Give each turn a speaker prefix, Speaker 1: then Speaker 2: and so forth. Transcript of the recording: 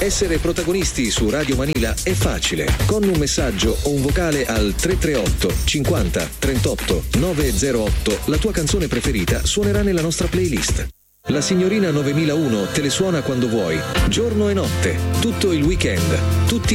Speaker 1: Essere protagonisti su Radio Manila è facile. Con un messaggio o un vocale al 338 50 38 908 la tua canzone preferita suonerà nella nostra playlist. La signorina 9001 te le suona quando vuoi, giorno e notte, tutto il weekend, tutti